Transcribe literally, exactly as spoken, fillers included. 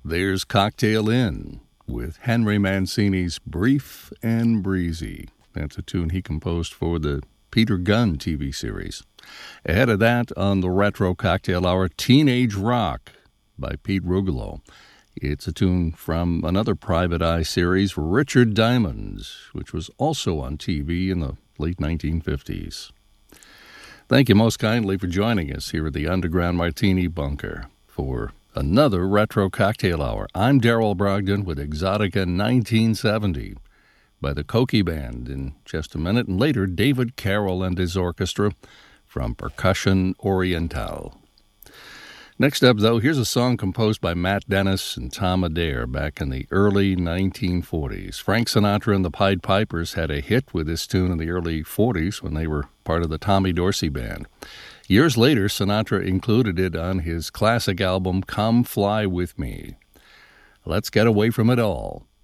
there's Cocktail Inn with Henry Mancini's Brief and Breezy. That's a tune he composed for the Peter Gunn T V series. Ahead of that, on the Retro Cocktail Hour, Teenage Rock by Pete Rugolo. It's a tune from another Private Eye series, Richard Diamonds, which was also on T V in the late nineteen fifties. Thank you most kindly for joining us here at the Underground Martini Bunker for another Retro Cocktail Hour. I'm Darrell Brogdon with Exotica nineteen seventy by the Cokie Band in just a minute, and later David Carroll and his orchestra from Percussion Oriental. Next up, though, here's a song composed by Matt Dennis and Tom Adair back in the early nineteen forties. Frank Sinatra and the Pied Pipers had a hit with this tune in the early forties when they were part of the Tommy Dorsey Band. Years later, Sinatra included it on his classic album, Come Fly With Me. Let's get away from it all